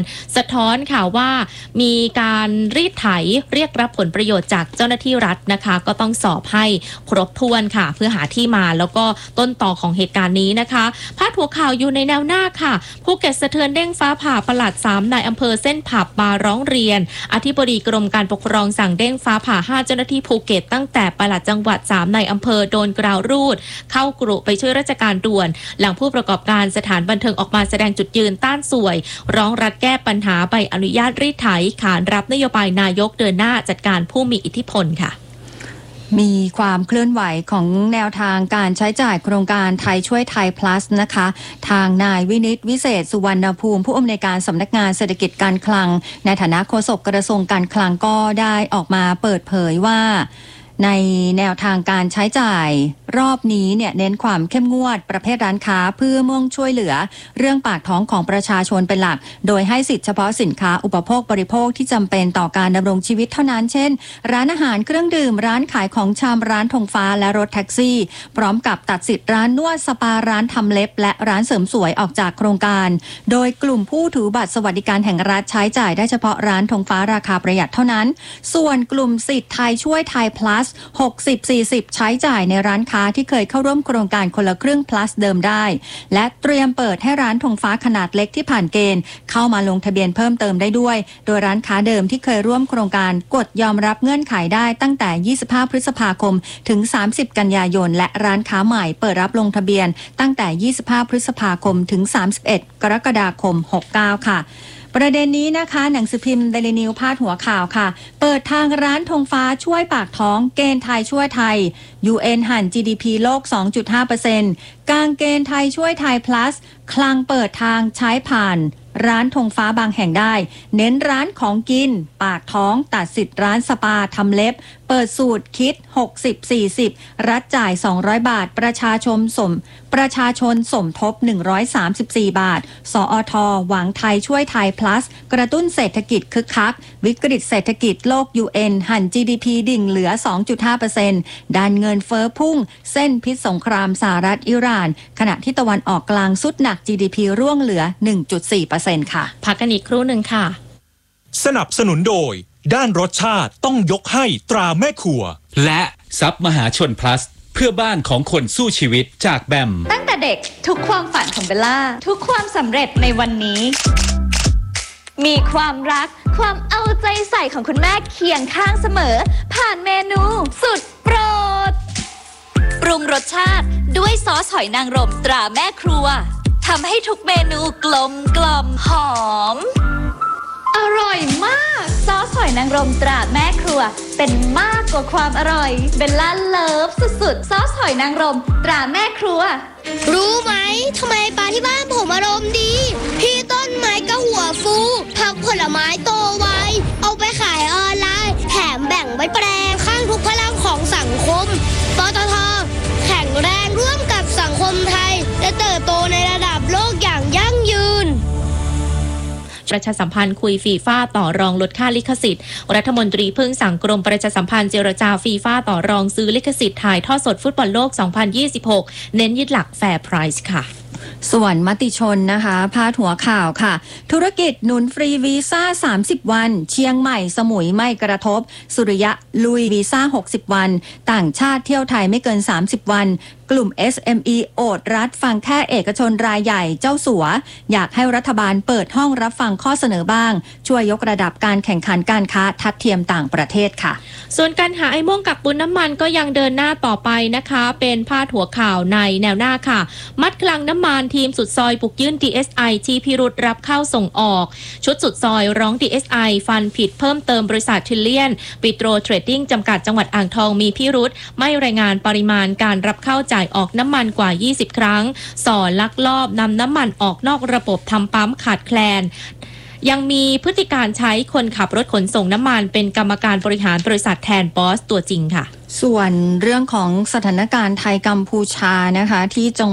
สะท้อนค่ะว่ามีการรีดไถเรียกรับผลประโยชน์จากเจ้าหน้าที่รัฐนะคะก็ต้องสอบให้ครบถ้วนค่ะเพื่อหาที่มาแล้วก็ต้นต่อของเหตุการณ์นี้นะคะพาดหัวข่าวอยู่ในแนวหน้าค่ะภูเก็ตสะเทือนเด้งฟ้าผ่าปลัด3นายอำเภอเส้นผับบาร์ร้องเรียนอธิบดีกรมการปกครองสั่งเด้งฟ้าผ่า5เจ้าหน้าที่ภูเก็ตตั้งแต่ปลัดจังหวัด3นายอำเภอโดนกราวรูดเข้ากรุไปช่วยราชการด่วนหลังผู้ประกอบการสถานบันเทิงออกมาแสดงจุดยืนต้านสวยร้องรัฐแก้ปัญหาใบอนุญาตรีดไถขานรับนโยบายนายกเดินหน้าจัดการผู้มีอิทธิพลค่ะมีความเคลื่อนไหวของแนวทางการใช้จ่ายโครงการไทยช่วยไทย plus นะคะทางนายวินิตวิเศษสุวรรณภูมิผู้อำนวยการสำนักงานเศรษฐกิจการคลังในฐานะโฆษกกระทรวงการคลังก็ได้ออกมาเปิดเผยว่าในแนวทางการใช้จ่ายรอบนี้เนี่ยเน้นความเข้มงวดประเภทร้านค้าเพื่อมุ่งช่วยเหลือเรื่องปากท้องของประชาชนเป็นหลักโดยให้สิทธิเฉพาะสินค้าอุปโภคบริโภคที่จำเป็นต่อการดำรงชีวิตเท่านั้นเช่นร้านอาหารเครื่องดื่มร้านขายของชำร้านธงฟ้าและรถแท็กซี่พร้อมกับตัดสิทธิ์ร้านนวดสปาร้านทำเล็บและร้านเสริมสวยออกจากโครงการโดยกลุ่มผู้ถือบัตรสวัสดิการแห่งรัฐใช้จ่ายได้เฉพาะร้านธงฟ้าราคาประหยัดเท่านั้นส่วนกลุ่มสิทธิ์ไทยช่วยไทย plus 60-40 ใช้จ่ายในร้านค้าที่เคยเข้าร่วมโครงการคนละครึ่ง plus เดิมได้และเตรียมเปิดให้ร้านธงฟ้าขนาดเล็กที่ผ่านเกณฑ์เข้ามาลงทะเบียนเพิ่มเติมได้ด้วยโดยร้านค้าเดิมที่เคยร่วมโครงการกดยอมรับเงื่อนไขได้ตั้งแต่25พฤษภาคมถึง30กันยายนและร้านค้าใหม่เปิดรับลงทะเบียนตั้งแต่25พฤษภาคมถึง31กรกฎาคม69ค่ะประเด็นนี้นะคะหนังสือพิมพ์เดลินิวพาดหัวข่าวค่ะเปิดทางร้านธงฟ้าช่วยปากท้องเกณฑ์ไทยช่วยไทย UN หั่น GDP โลก 2.5% กางเกณฑ์ไทยช่วยไทย plus คลังเปิดทางใช้ผ่านร้านธงฟ้าบางแห่งได้เน้นร้านของกินปากท้องตัดสิทธิ์ร้านสปาทำเล็บเปิดสูตรคิด 60-40 รัฐจ่าย200บาทประชาชนสมทบ134บาทสอท.หวังไทยช่วยไทย plus กระตุ้นเศรษฐกิจคึกคักวิกฤตเศรษฐกิจโลก UN หั่น GDP ดิ่งเหลือ 2.5% ดันเงินเฟ้อพุ่งเส้นพิษสงครามสหรัฐอิหร่านขณะที่ตะวันออกกลางสุดหนัก GDP ร่วงเหลือ 1.4% ค่ะพักกันอีกครู่หนึ่งค่ะสนับสนุนโดยด้านรสชาติต้องยกให้ตราแม่ครัวและซับมหาชน plus เพื่อบ้านของคนสู้ชีวิตจากแบมตั้งแต่เด็กทุกความฝันของเบลล่าทุกความสำเร็จในวันนี้มีความรักความเอาใจใส่ของคุณแม่เคียงข้างเสมอผ่านเมนูสุดโปรดปรุงรสชาติด้วยซอสหอยนางรมตราแม่ครัวทำให้ทุกเมนูกลมกล่อมหอมอร่อยมากซอสหอยนางรมตราแม่ครัวเป็นมากกว่าความอร่อยเบลล่าเลิฟสุดๆซอสหอยนางรมตราแม่ครัวรู้ไหมทำไมปลาที่บ้านผมอารมณ์ดีพี่ต้นไม้ก็หัวฟูผักผลไม้โตไวเอาไปขายออนไลน์แถมแบ่งไว้แปรข้างทุกพลังของสังคมปตท.แข็งแรงร่วมกับสังคมไทยและเติบโตในระดับโลกอย่างยั่งยืนประชาสัมพันธ์คุยฟีฟ่าต่อรองลดค่าลิขสิทธิ์รัฐมนตรีเพิ่งสั่งกรมประชาสัมพันธ์เจรจาฟีฟ่าต่อรองซื้อลิขสิทธิ์ถ่ายทอดสดฟุตบอลโลก 2026 เน้นยึดหลักแฟร์ไพรซ์ค่ะส่วนมติชนนะคะพาดหัวข่าวค่ะธุรกิจหนุนฟรีวีซ่า30วันเชียงใหม่สมุยไม่กระทบสุริยะลุยวีซ่า60วันต่างชาติเที่ยวไทยไม่เกิน30วันกลุ่ม SME โอดรัฐฟังแค่เอกชนรายใหญ่เจ้าสัวอยากให้รัฐบาลเปิดห้องรับฟังข้อเสนอบ้างช่วยยกระดับการแข่งขันการค้าทัดเทียมต่างประเทศค่ะส่วนการหาไอ้ม่วงกักตุนน้ำมันก็ยังเดินหน้าต่อไปนะคะเป็นพาดหัวข่าวในแนวหน้าค่ะมัดคลังน้ำมันทีมสุดซอยบุกยื่น DSI ชี้พิรุธรับเข้าส่งออกชุดสุดซอยร้อง DSI ฟันผิดเพิ่มเติมบริษัททริลเลียนปิโตรเทรดดิ้งจำกัดจังหวัดอ่างทองมีพิรุธไม่รายงานปริมาณการรับเข้าจ่ายออกน้ำมันกว่า20ครั้งส่อลักลอบนำน้ำมันออกนอกระบบทำปั๊มขาดแคลนยังมีพฤติการใช้คนขับรถขนส่งน้ำมันเป็นกรรมการบริหารบริษัทแทนบอสตัวจริงค่ะส่วนเรื่องของสถานการณ์ไทยกัมพูชานะคะที่จัง